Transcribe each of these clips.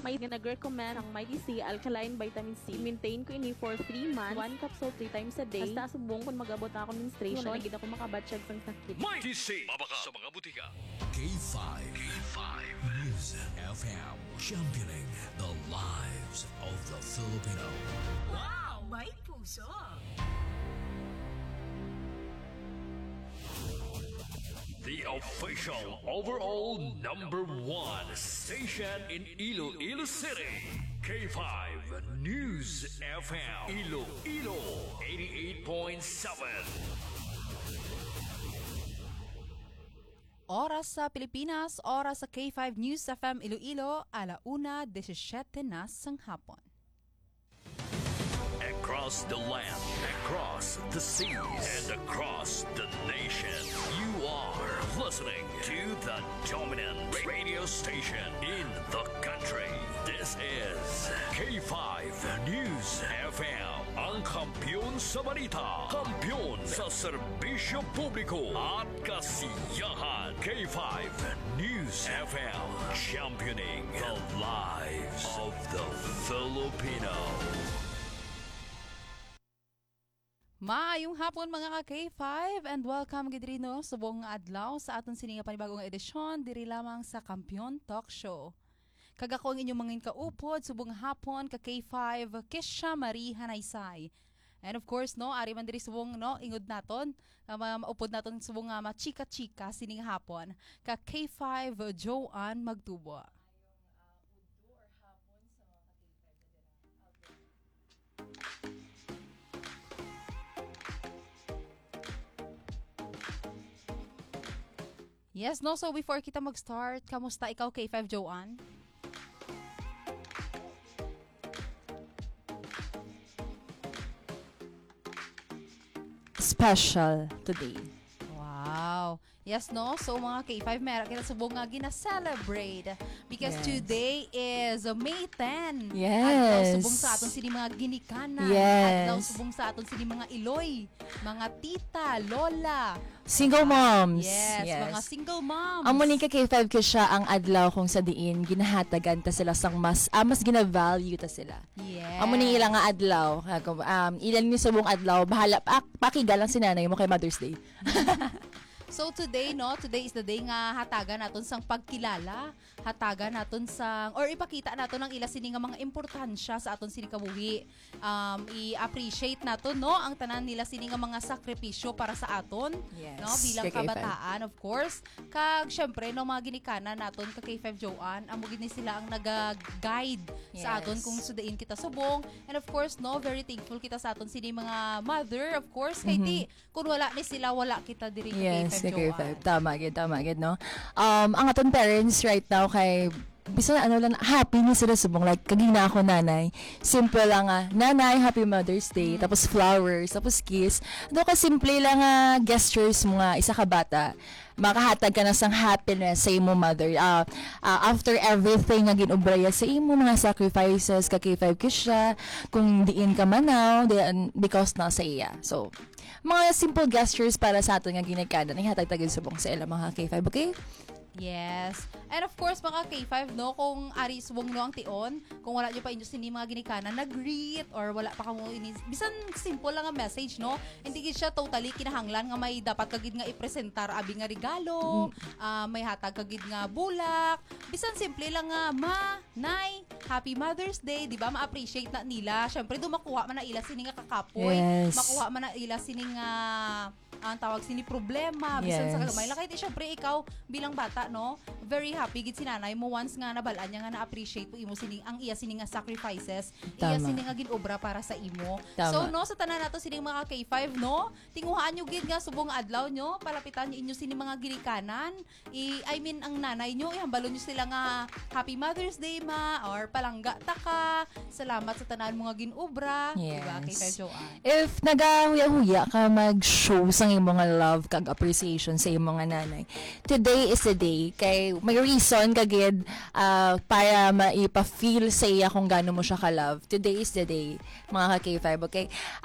may nag-recommend ang Mighty C Alkaline Vitamin C. Maintain ko ini for 3 months, 1 capsule 3 times a day. Hasta subong kung mag-abot na ako menstruation, nagid ako makabatsyag sang sakit. Mighty C, mabaka sa mga butika. K5 News FM, championing the lives of the Filipino. Wow! May puso! The official overall #1 station in Iloilo City. K5 News FM. Iloilo 88.7. Oras sa Pilipinas, oras sa K5 News FM Iloilo, 1:17 na sang hapon. Across the land, across the seas, and across the nation, you are listening to the dominant radio station in the country. This is K5 News FM, ang kampiyon sa balita, kampiyon sa serbisyo publiko at kasiyahan. K5 News FM, championing the lives of the Filipino. Maayong hapon mga ka-K5 and welcome gid rino sa buong adlaw sa aton sininga panibagong edisyon diri lamang sa Kampiyon Talk Show. Kagako ang inyong mga kaupod subong hapon ka K5 Kesha Marie Hanaysay. And of course no, ari man diri subong no ingod naton, maupod naton subong machika-chika sining hapon ka K5 Joanne Magtubo. Yes, no? So before kita mag-start, kamusta ikaw, K5 Joanne? Special today. Wow. Yes, no? So mga K5, meron kita subong nga gina-celebrate because today is May 10. Yes. Adlaw subong sa aton sini mga ginikanan. Yes. Adlaw subong sa aton sini mga iloy, mga tita, lola. Single moms. Yes, mga single moms. Amo ni ka K5 ka siya ang adlaw kung sa diin ginahatagan ta sila sang mas gina-value ta sila. Yes. Amo ni ilang nga adlaw. Ilan ni subong adlaw bahala pakigalang si nanay mo kay Mother's Day. So today, no, today is the day nga hatagan naton sang pagkilala, hatagan naton sang or ipakita naton ang ila sini nga mga importansya sa aton sini kabuhi. I-appreciate naton no ang tanan nila sini nga mga sakripisyo para sa aton, Yes, no, bilang kay K5. kabataan of course. Kag syempre no mga ginikanan naton ka K5 Joanne, amo gid ni sila ang naga-guide sa aton Yes. kung sudain kita subong. And of course, no, very thankful kita sa aton sini mga mother of course kay ti kung wala ni sila wala kita diri ka Yes, K5 K5. Joanne. Tama gid, no? Ang aton parents right now kay bisan ano lang happy ni sila subong like kaging na ako nanay. Simple lang nanay, happy Mother's Day, tapos flowers, tapos kiss. Do ka simple lang gestures mo nga isa ka bata. Makahatag ka na sang happiness sa imo mother. After everything nga ginubraya sa imo mga sacrifices ka K5 kisya, kung diin ka manaw, because na sa iya. So, mga simple gestures para sa aton nga ginikanan ihatag tagid subong sa ila mga K5, okay? Yes. And of course, mga K5, no, kung ari subong no ang tion, kung wala nyo pa inyo sini mga ginikanan, nag-greet, or wala pa kamo bisan simple lang ang message, no? Hindi gid siya totally kinahanglan nga may dapat kagid nga ipresentar abi nga regalo, may hatag kagid nga bulak, bisan simple lang nga, ma, nay, happy Mother's Day, di ba? Ma-appreciate na nila. Syempre, makuha man na ila sini nga kakapoy, Yes. makuha man na ila sini nga ang tawag sini problema bisan sa kagamay. Lakay ti syempre ikaw bilang bata no, very happy gid si nanay mo once nga nabalaan niya nga na-appreciate po imo sini ang iya sini nga sacrifices, iya Tama. sini nga ginobra para sa imo. Tama. So no, sa tanan nato sini mga K5 no, tinguhaan nyo gid nga subong adlaw nyo, palapitan nyo inyo sini mga ginikanan. I mean ang nanay nyo, ihambalo nyo sila nga happy Mother's Day ma, or palangga ta ka. Salamat sa tanan mo nga ginobra, Yes. diba K5 Joanne? If nagahuya-huya ka mag-show sa imong nga love kag appreciation sa imong nga nanay, today is the day kay may reason kagid para maipa-feel sa iya kung gaano mo siya ka-love. Today is the day, mga ka-K5, okay?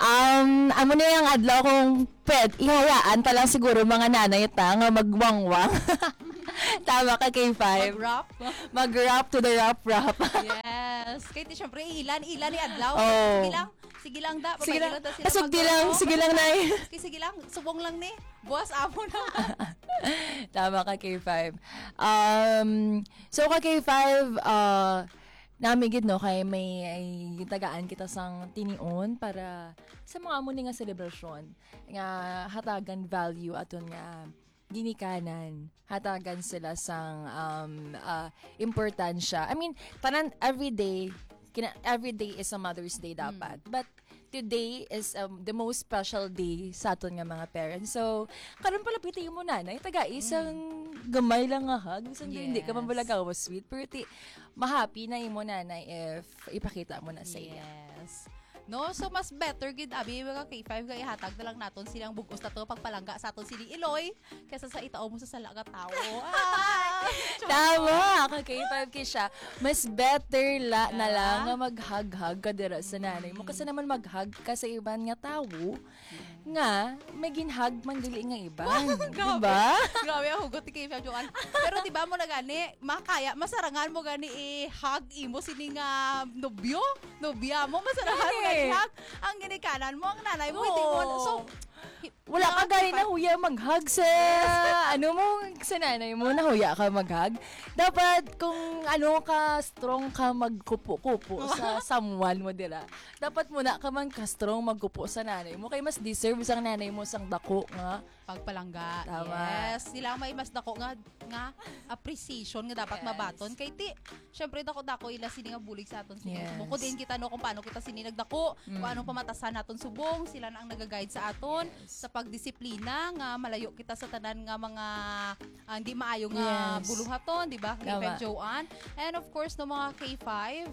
Amo na yung adlaw kung ihayaan pa lang siguro mga nanay ta nga magwangwang. Tama ka K5. Mag-rap. Mag-rap to the rap. Yes. Yes. Kaya ti syempre ilan ni adlaw. Oh. Sige lang da. Sige lang. Papailan ta sila Asog di mag- lang. Sige lang, Nay. Sige lang. Subong lang ni. Buwas amo na. Tama ka, K5. So, ka K5, namigid no, kay may ay, tagaan kita sang tinion para sa mga amo ni nga selebrasyon nga hatagan value aton nga ginikanan, hatagan sila sang importansya. I mean, tanan everyday is a Mother's Day dapat. But today is the most special day sa aton nga mga parents. So, karon pala piti mo nanay, taga isang gamay lang nga hug. Isang hindi ka man balaga was sweet. Pero ma-happy na imo nanay if ipakita mo na sa iya. Yes. No, so mas better gid abi mga K5 kay hatag na lang naton silang bugos na to pagpalangga sa aton sili Iloy kaysa sa itao mo sa sala nga tawo. Tama! Ka K5 kay siya. Mas better na lang nga mag-hug-hug ka dira sa nanay mo. Kasi naman mag-hug ka sa iban nga tao nga may ginhug man dili nga iban. Diba? Grabe ang hugot ni K5 Joan. Pero diba mo na gani, makaya, masarangan mo gani i-hug imo sini nga nobya mo, masarangan mo gani hug ang ginikanan mo, ang nanay mo, hindi mo. So, wala ka gani na huya mag-hug sa ano mo, sa nanay mo na huya ka mag-hug. Dapat kung ano ka strong ka magkupo-kupo sa someone mo dira. Dapat muna ka man ka strong magkupo sa nanay mo kay mas deserve sang nanay mo sang dako nga pagpalangga. Tama. Yes, sila may mas dako nga appreciation nga dapat mabaton kay ti. Syempre dako ila sini nga bulig sa aton sini. Yes. Subong ko din kita no kung paano kita sini nagdako, paano pamatasan naton subong, sila na ang nagaguide sa aton sa pagdisiplina nga malayo kita sa tanan nga mga hindi maayo nga Yes. buluhaton, di ba? K5 Tama. Joanne. And of course no mga K5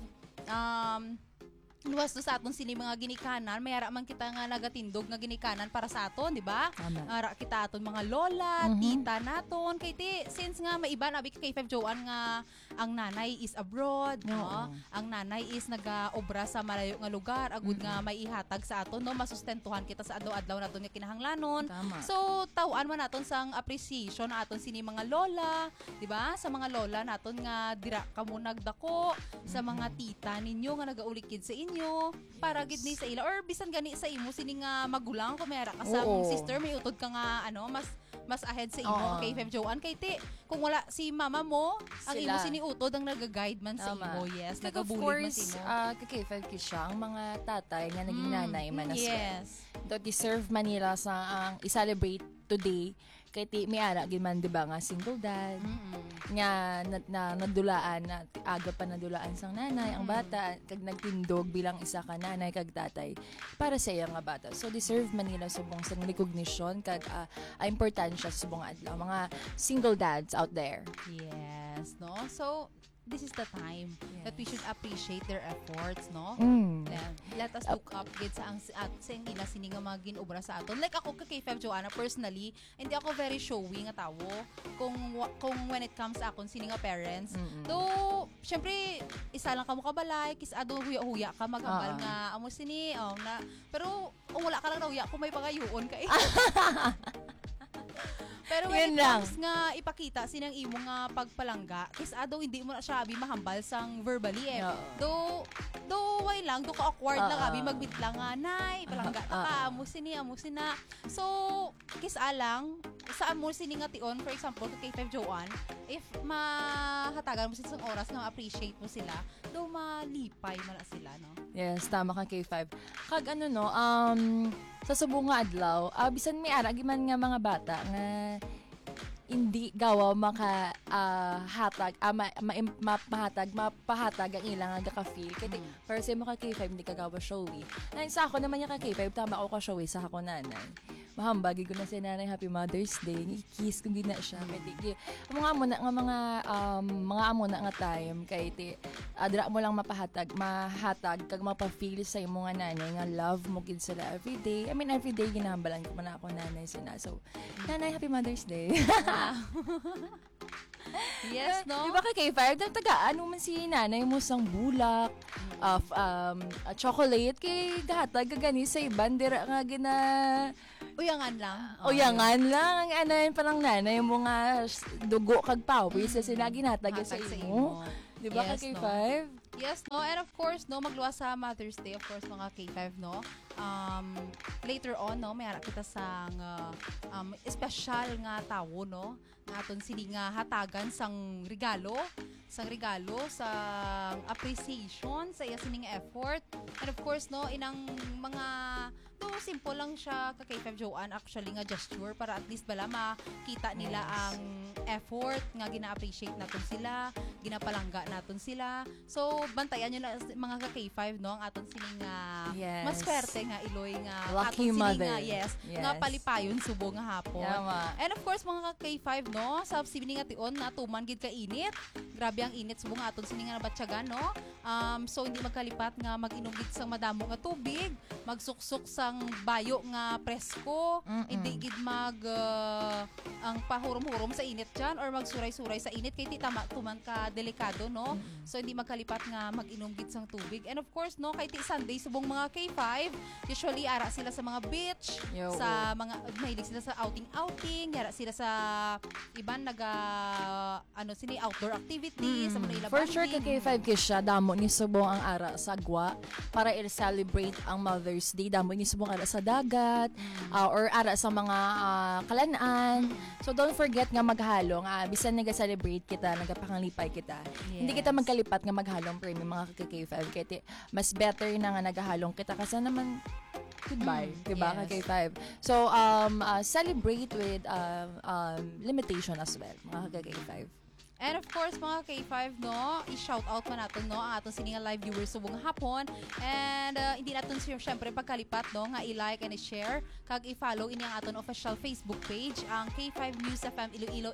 luwas to sa aton sini mga ginikanan, mayara man kita nga nagatindog nga ginikanan para sa aton, di ba? Tama. Ara kita aton mga lola, tita naton, kay ti since nga maiba na kay 5 Joan nga ang nanay is abroad, no? Ang nanay is nagaobra sa malayo nga lugar, agud nga may ihatag sa aton, no? Masustentuhan kita sa adlaw-adlaw naton nga kinahanglanon. Tama. So tawaan man naton sang appreciation aton sini mga lola, di ba? Sa mga lola naton nga dira kamo nagdako, sa mga tita ninyo nga nagaulikid sa inyo para gid ni sa ila or bisan gani sa imo sini nga magulang kung mayara ka sa Oo. sister may utod ka nga mas ahead sa imo Oo. kay 5 Joanne kay ti kung wala si mama mo ang imo Sila. sini utod ang nagaguide man sa Tama. imo, yes, Like, of nagabulig man course, sa imo. K5 siya, ang mga tatay nga naging nanay man as well. Yes. To deserve Manila sa ang i-celebrate today kay ti may ara gid man di ba nga single dad nga nadulaan na aga pa nadulaan sang nanay ang bata kag nagtindog bilang isa ka nanay kag tatay para sa iya nga bata. So deserve Manila subong sang recognition kag importansya sa subong adlaw mga single dads out there. Yes, no? So this is the time that we should appreciate their efforts, no? Then, let us look up gid sa ang sa ila sini nga mga ginobra sa aton. Like ako kay 5 Joanna personally, hindi ako very showy nga tawo kung when it comes sa akon sini nga parents. Though syempre isa lang kamo kabalay, kis ado huya-huya ka magambal nga amo sini na pero wala ka lang huya kung may pagayuon ka eh. Pero when Yun it lang. comes nga ipakita sinang imo nga pagpalangga, kis adaw hindi mo na siya abi mahambal sang verbally eh. Oo. Do way lang, do ka awkward lang abi magbit lang nga nay, palangga ta ka, amo sina. So, kis alang sa amo sini nga tion, for example, kay 5 Joanne, if mahatagan mo sila sang oras nga appreciate mo sila, do malipay man na sila, no? Yes, tama ka K5. Kag ano no, sa subong nga adlaw, bisan may ara giman nga mga bata nga hindi gawa maka hatag mapahatag ang ilang nga ka-feel kay para sa mo ka K5 hindi ka gawa showy. Nay sa ako naman yung ka K5 tama ako ka showy sa ako nanay. Mahambagi ko na si nanay Happy Mother's Day. I-kiss kung gina siya. Kaya mga amo na nga mga amo na nga time kay ti adra mo lang mahatag kag mapa-feel sa imo nga nanay nga love mo gid sila every day. I mean every day ginahambalan ko man ako nanay sina. So nanay Happy Mother's Day. Yes, no? Di ba ka K5? Tagaan mo man si nanay mo sang bulak, chocolate, kay gahatag gani sa iban, dira nga gina... Uyangan lang. Uyangan lang, ang anayin pa lang nanay mo nga dugo kag pawis, sa sinaginatag sa imo. Di ba Yes, ka K5? no? Yes, no? And of course, no, magluwas sa Mother's Day, of course, mga K5, no? Later on, no, may harap kita sang special nga tawo, no? Naton sili nga hatagan sang regalo, sang appreciation sa iya sining effort. And of course, no, inang mga simple lang siya ka K5 Joanne, actually nga gesture para at least bala makita nila ang effort nga gina-appreciate naton sila, ginapalangga naton sila. So bantayan nyo na mga ka K5, no, ang aton sining mas swerte nga iloy nga lucky aton mother. Nga, nga palipayon subo nga hapon. Yama. And of course mga ka K5, no, sa sibini nga tion na tuman gid ka init. Grabe ang init subo nga aton sining nga nabatyagan, no. So hindi magkalipat nga mag-inom gid sang madamo nga tubig, magsuksok sang bayo nga presko, hindi gid ang pahurom-hurom sa init dyan or magsuray-suray sa init kay ti tama tuman ka delikado, no. So hindi magkalipat nga mag-inom gid sang tubig. And of course, no, kay ti Sunday subong mga K5, usually ara sila sa mga beach, sa mga mahilig sila sa outing, ara sila sa iban outdoor activities, sa mga For sure, kay K5 kisya, damo ni subong ang ara sa agwa para i-celebrate ang Mother's Day. Damo ni subong ara sa dagat, or ara sa mga kalanaan. So don't forget nga maghalo nga bisan nag-celebrate kita, nagapangalipay kita. Yes. Hindi kita magkalipat nga maghalong premium mga K5 kaya mas better na nga naghalong kita kasi naman goodbye, diba, yes. K5. So celebrate with limitation as well, mga K5. And of course, mga K5, no, i-shout out man natin, no, ang aton sininga live viewers subong hapon. And hindi natin syempre pagkalipat, no, nga i-like and i-share kag i-follow ini ang aton official Facebook page, ang K5 News FM Iloilo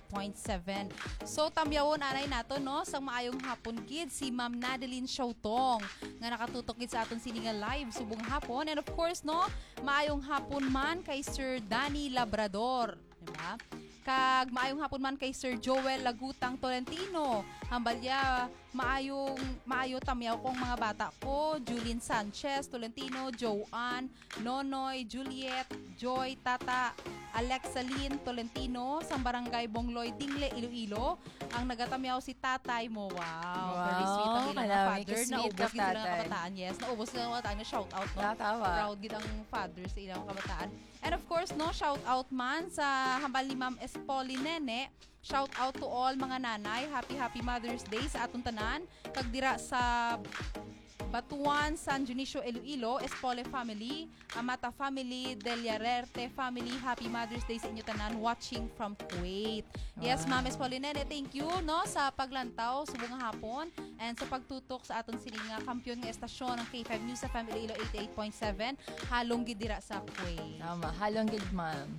88.7. So tamyawon anay nato, no, sang maayong hapon gid si Ma'am Nadeline Shautong nga nakatutok gid sa aton sininga live subong hapon. And of course, no, maayong hapon man kay Sir Danny Labrador, diba? Kag maayong hapon man kay Sir Joel Lagutang Tolentino. Hambalya, maayo tamyaw kong mga bata ko, Julien Sanchez Tolentino, Joanne, Nonoy, Juliet, Joy, Tata, Alexa Lynn Tolentino, sang barangay Bongloy, Dingle, Iloilo. Ang nagatamyaw si tatay mo. Wow. Very sweet ang ilang father. Naubos gid sila ng kabataan. Yes, naubos sila ng kabataan. Shout out, no? Proud gid ang father sa ilang kabataan. And of course, no, shout out man sa hambal ni Ma'am Espoli Nene. Shout out to all mga nanay. Happy Mother's Day sa atong tanan. Kag dira sa Batuan, San Dionisio, Iloilo, Espole family, Amata family, Deliarerte family, happy Mother's Day sa inyo tanan watching from Kuwait. Yes, Ma'am Espole Nene, thank you, no, sa paglantaw subong nga hapon and sa pagtutok sa aton sininga kampiyon nga estasyon ng K5 News sa Iloilo 88.7, halong gid dira sa Kuwait. Tama, halong gid, ma'am.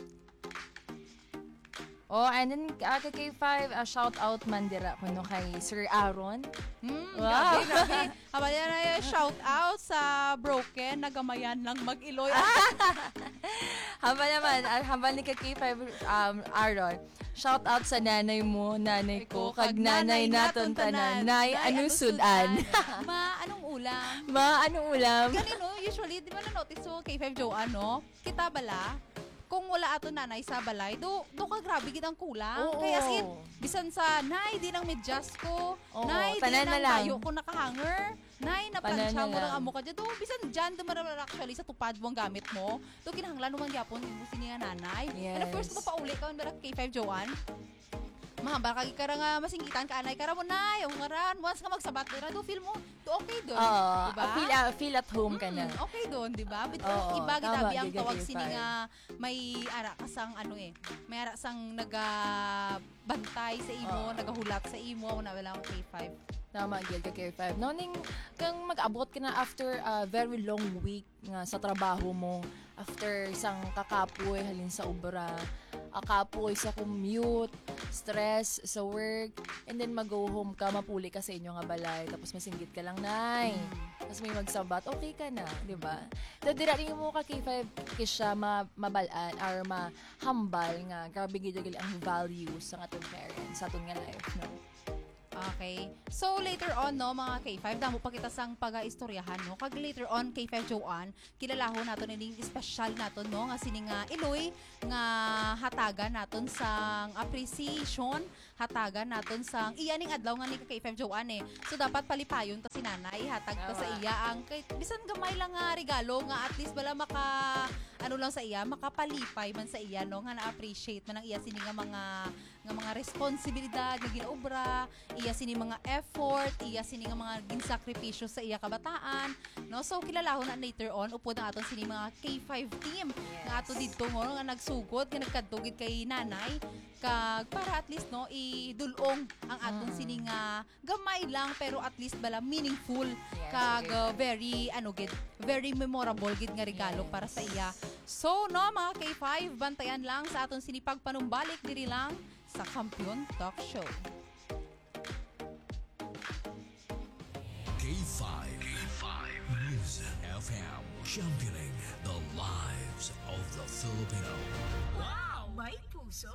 Oh, and then kay K5, shout out man dira kuno kay Sir Aaron. Wow. Grabe. Habala na yung shout out sa Broken, nagamayan lang mag-Iloy. Habal ni kay K5 Aaron. Shout out sa nanay mo, nanay ko, kag nanay naton tanan. Nay, ano sudan? Anong ulam? Anong ulam? Ganino, usually, di ba na-notice mo K5 Joanne, no? Kita bala, kung wala ato nanay sa balay, do ka grabe gid ang kulang. Oo. Kaya as in, bisan sa nay di nang medyas ko, Oo, nay di tanan na nang lang. tayo ko nakahanger, nay na Tanan plancha na mo lang. lang amo ka dyan. Do bisan dyan dumaral actually sa tupad mo ang gamit mo. Do kinahanglan naman gyapon ibusin niya nanay. And of course, Yes. mapauli ka man K5 Joanne. Mahamba kagi kara nga masinggitan ka anay kara mo nay, o ngaran once ka magsabat dira do feel mo, do okay doon, Oo, diba? feel at home ka na. Okay doon, di ba? Bito Oo, iba tama, gitabi ang gigil tawag kayo, sini Pai. nga may ara kasang may ara sang nagabantay sa imo, nagahulat sa imo na wala akong K5. Tama, gil ka K5. No, ning kang mag-abot ka na after a very long week nga sa trabaho mo, after isang kakapoy halin sa ubra, kapoy sa commute, stress sa work, and then mag-go home ka, mapuli ka sa inyo nga balay, tapos masinggit ka lang, nay. Tapos may magsabat, okay ka na, di ba? So, dira rin mo ka K5 kisya mabalaan or mahambal nga, grabe gid ang values sa atong parents, sa atong nga life, no? Okay. So, later on, no, mga K5, damo pa kita sang pag-istoryahan, no? Kag later on, K5 Joanne, kilalahon naton ining special naton, no? Nga sini nga Iloy, nga hatagan naton sang appreciation, hatagan naton sang iya ning adlaw nga ni K5 Joanne. So dapat palipayon ta si nanay, hatag ta sa iya ang kay bisan gamay lang nga regalo nga at least bala lang sa iya, makapalipay man sa iya no nga na-appreciate man ang iya sini nga mga responsibilidad nga ginaobra, iya sini mga effort, iya sini nga mga ginsakripisyo sa iya kabataan, no? So kilalahon na later on upod ang aton sini mga K5 team nga ato didto nga nagsugod nga nagkadtugid kay nanay kag para at least no idulong ang aton sini nga gamay lang pero at least bala meaningful kag very memorable gid nga regalo para sa iya. So no mga K5, bantayan lang sa aton sinipag panumbalik diri lang sa Kampiyon Talk Show. K5 Music FM, championing the lives of the Filipino. Wow! May puso!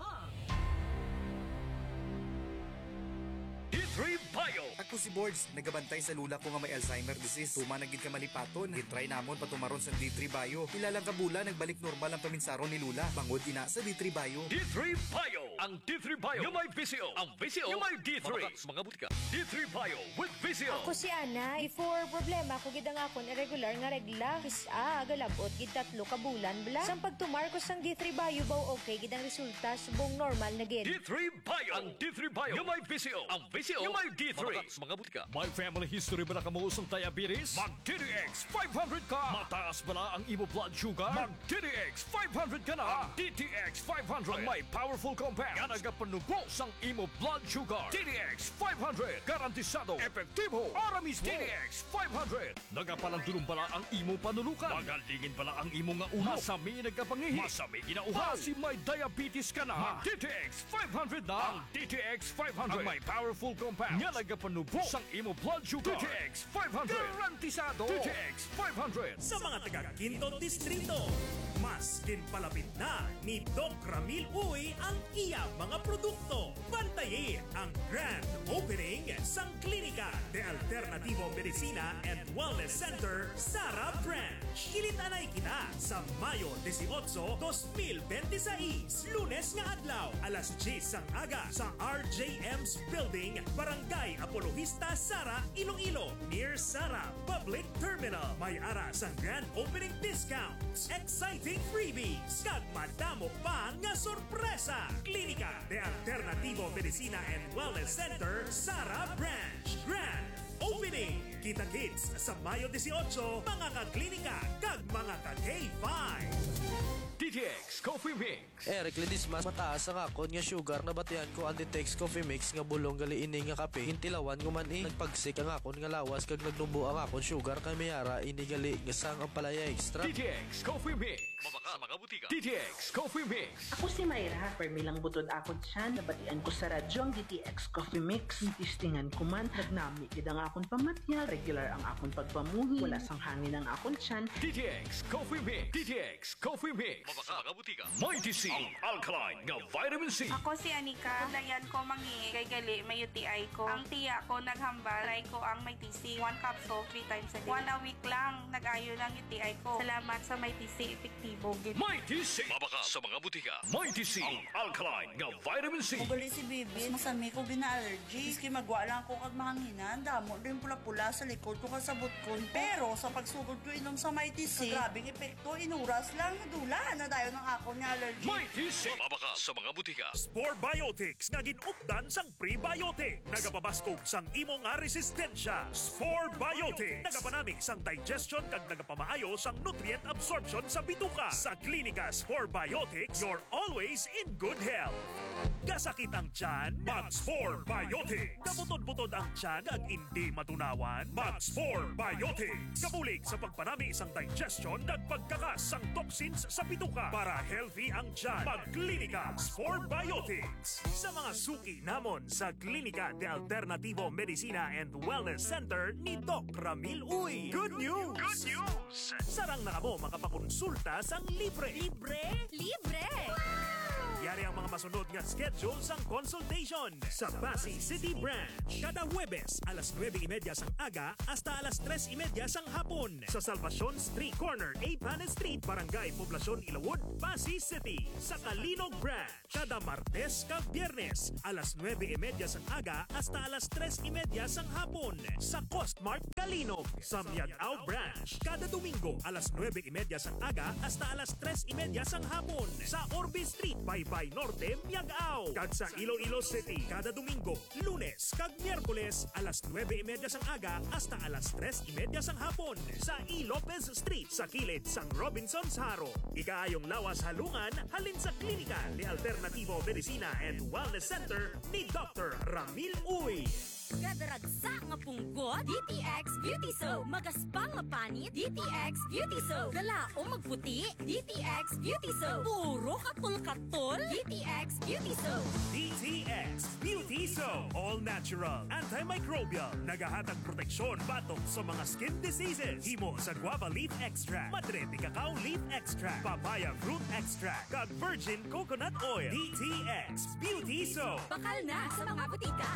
D3 Bio. Ako si Boards, nagabantay sa lula ko nga may Alzheimer disease. Tuma nagid ka malipaton. Gitry namon patumaron sa D3 Bio. Ilang kabula nagbalik normal ang paminsaron ni lula. Bangod ina sa D3 Bio. D3 Bio. Ang D3 Bio yung may VCO. Ang VCO yung may D3. Mga butika. D3 Bio with VCO. Ako si Ana. Before problema ko gid ang akon irregular nga regla. Galabot gid 3 ka bulan bla. Sang pagtumar ko sang D3 Bio baw okay gid ang resulta subong normal na gid. D3 Bio. Ang D3 Bio yung may VCO. Ang VCO yung may D3. Mga butika. May family history ba na kamuusong diabetes? Mag DTX 500 ka. Mataas ba na ang imo blood sugar? Mag DTX 500 ka na. DTX 500 ang may powerful compound nga nagapanubo sang imo blood sugar. DTX 500 garantisado, epektibo. Aramis DTX 500 nagapalandulong bala ang imo panulukan. Magalingin bala ang imo nga ulo. Masami nagapangihi. Masami ginauhaw. Si may diabetes ka na. Mag DTX 500 na. Ang DTX 500 ang may powerful compound nga nagapanubo sang imo blood sugar. DTX 500 garantisado. DTX 500 sa mga taga Quinto Distrito. Mas kinpalapit na ni Doc Ramil Uy ang iya mga produkto. Bantayin ang grand opening sang Klinika de Alternativo Medicina and Wellness Center, Sara Branch. Kilitanay kita sa Mayo 18, 2026, Lunes nga adlaw, alas 10 sang aga sa RJM's Building, Barangay Apologista, Sara, Iloilo, near Sara Public Terminal. May ara sang grand opening discounts, exciting freebies, kag madamo pa nga sorpresa. Klinika de Alternativo Medicina and Wellness Center, Sara Branch. Grand Opening. Kita-kits sa Mayo 18, mga ka-klinika kag mga ka-K5. DTX Coffee Mix. Eric Ledismas, mataas ang akon nga sugar na batian ko ang DTX Coffee Mix nga bulong gali ini nga kape. Hintilawan ko man nagpagsik ang akon nga lawas kag nagnubo ang akon sugar kay mayara ini gali nga sang ang palaya extra. DTX Coffee Mix. Mabaka mga butika. DTX Coffee Mix. Ako si Mayra, permilang butod akon siya, nabatian ko sa radyo ang DTX Coffee Mix. Tistingan ko man, nagnami gid ang akon pamatya, regular ang akon pagpamuhi, wala sang hangin ang akon siyan. DTX Coffee Mix. DTX Coffee Mix. Mabaka mga butika. Mighty C. Ang alkaline nga vitamin C. Ako si Anika, layan ko mangi, kay gali may UTI ko. Ang tiya ko naghambal, try ko ang Mighty C, 1 capsule 3 times a day. 1 a week lang, nag-ayo ng UTI ko. Salamat sa Mighty C, epektibo. Mighty C. Mabaka sa mga butika. Mighty C. Ang alkaline nga vitamin C. Mugali si Bibi, masami ko gina-allergy. Iski magwa lang ko kag mahanginan, damo rin pula-pula sa likod ko kasabot ko. Pero sa pagsugod ko inom sa Mighty C, grabing epekto, inuras lang, dula na tayo ng ako nga allergy. Mighty C. Mabaka sa mga butika. Spore Biotics nga ginupdan sang prebiotic. Nagapabaskog sang imo nga resistensya. Spore Biotics. Nagapanamig sang digestion kag nagapamaayo sang nutrient absorption sa bituka. Sa Klinika Spore Biotics, you're always in good health. Kasakit ang tiyan, mag-Spore Biotics. Kabutod-butod ang tiyan ag hindi matunawan, mag-Spore Biotics. Kabulig sa pagpanami sang digestion ag pagkakas sang toxins sa bituka. Para healthy ang tiyan, mag-Klinika Spore Biotics. Sa mga suki namon sa Klinika de Alternativo Medicina and Wellness Center ni Doc Ramil Uy. Good news! Good news! Sarang na mo makapakonsulta sang libre. Libre? Libre! Wow! Yari ang mga masunod nga schedule sang consultation sa Pasay City Branch. Kada Huwebes, alas 9:30 sang aga hasta alas 3:30 sang hapon sa Salvacion Street Corner, A. Panes Street, Barangay Poblacion, Ilawod, Pasay City. Sa Kalinog Branch, kada Martes kag Biyernes, alas 9:30 sang aga hasta alas 3:30 sang hapon sa Costmart Kalinog. Sa Miagao Branch, kada Domingo, alas 9:30 sang aga hasta alas 3:30 sang hapon sa Orbe Street, Baybay Norte, Miagao. Kag sa Iloilo City, kada Domingo, Lunes kag Miyerkules, alas 9:30 sang aga hasta alas 3:30 sang hapon sa E. Lopez Street sa kilid sang Robinson's Haro. Ikaayong lawas halungan halin sa klinika ni Alternativo Medicina and Wellness Center ni Dr. Ramil Uy. Kadaragsa nga punggot, DTX Beauty Soap. Magaspang nga panit, DTX Beauty Soap. Galaong magputi, DTX Beauty Soap. Puro katol-katol, DTX Beauty Soap. DTX Beauty Soap. All natural, antimicrobial, nagahatag proteksyon batok sa mga skin diseases. Himo sa guava leaf extract, madrete cacao leaf extract, papaya fruit extract, kag virgin coconut oil. DTX Beauty Soap. Bakal na sa mga butika.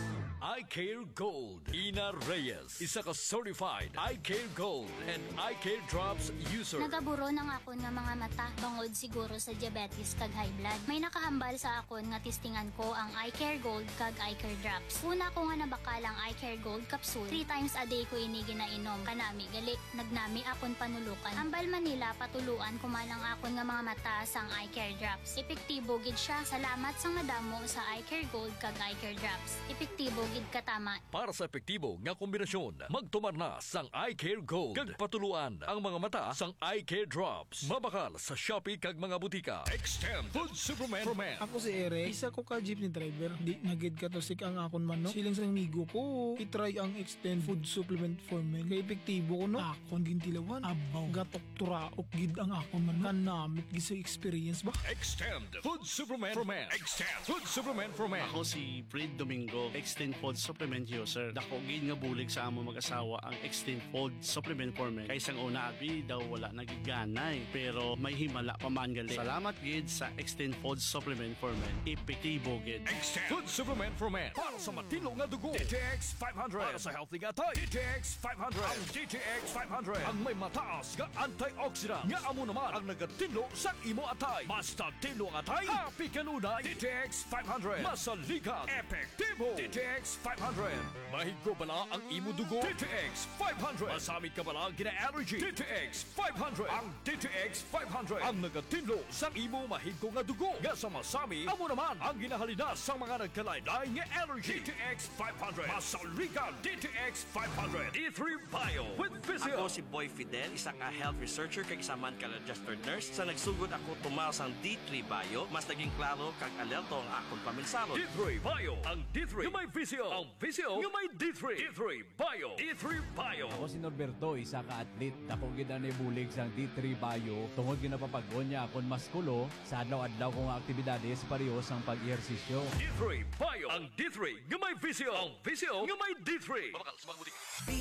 iCare Gold. Ina Reyes, isa ka certified iCare Gold and iCare Drops user. Nagaburo ng akon nga mga mata bangod siguro sa diabetes kag high blood. May nakahambal sa akon nga testingan ko ang iCare Gold kag iCare Drops. Una ko nga nabakalang iCare Gold capsule. 3 times a day ko ini ginainom. Kanami gali, nagnami akon panulukan. Ambal Manila patuluan kumalang akon nga mga mata sang iCare Drops. Epektibo gid siya. Salamat sang madamo sa iCare Gold kag iCare Drops. Epektibo gid katama. Para sa epektibo nga kombinasyon, magtumar na sang iCare Gold kag patuluan ang mga mata sang iCare Drops. Mabakal sa Shopee kag mga butika. Extend Food Supplement for Men. Ako si Ere, isa ko ka jeepney driver. Di nagid ka to sik ang akon manok. Siling sa migo ko, itry ang Extend Food Supplement for Men. Kaya epektibo ko no. Akon gintilawan. Abaw, gatok turaok gid ang akon manok. Kanamit gid sa experience ba? Extend Food Supplement for Men. Extend Food Supplement for Men. Ako si Fred Domingo, Extend Food Supplement user. Dako gid nga bulig sa amo mag-asawa ang Extend Food Supplement for Men. Kay sang una abi daw wala nagiganay pero may himala pa man gali. Salamat gid sa Extend Food Supplement for Men. Epektibo gid. Extend Food Supplement for Men. Para sa matino nga dugo, DTX 500. Para sa healthy nga tay, DTX 500. Ang DTX 500 ang may mataas nga antioxidant nga amo naman ang nagatinlo sa imo atay. Basta tinlo ang atay, happy kanunay. DTX 500. Masalikan, epektibo. DTX 500. Mahigko bala ang imo dugo? DTX 500. Masamit ka bala gina-allergy? DTX 500. Ang DTX 500 ang nagatinlo sa imo mahigko nga dugo. Nga sa masami, amo naman ang ginahalina sa mga nagkalain-lain nga allergy. DTX 500. Masalikan, DTX 500. D3 Bio with Physio. Ako si Boy Fidel, isang health researcher kag isa man ka registered nurse. Sa nagsugod ako tumaw sang D3 Bio, mas naging klaro kag alerto ang akong paminsalo. D3 Bio. Ang D3 yung may Physio. Ang Physio yung may D3. D3 Bio. D3 Bio. Ako si Norberto, isa ka atlet. Dako gid ani bulig sang D3 Bio. Tungod ginapapagon niya akon maskulo sa adlaw-adlaw kong aktibidades pareho sang pag-ehersisyo. D3 Bio. Ang D3 yung may Physio. Ang Physio yung may D3. Mabakal sa mga butika.